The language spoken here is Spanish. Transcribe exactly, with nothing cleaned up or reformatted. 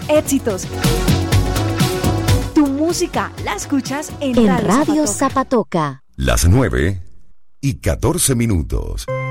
éxitos. Tu música la escuchas en, en Radio, Radio Zapatoca. Zapatoca. Las nueve y catorce minutos.